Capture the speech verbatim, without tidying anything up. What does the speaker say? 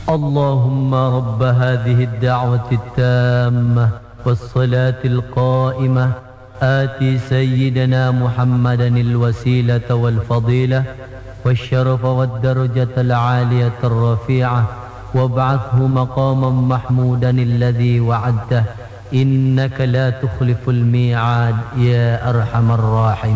اللهم رب هذه الدعوة التامة والصلاة القائمة آتِ سيدنا محمدا الوسيلة والفضيلة والشرف والدرجة العالية الرفيعة وابعثه مقاما محمودا الذي وعدته إنك لا تخلف الميعاد يا أرحم الراحمين.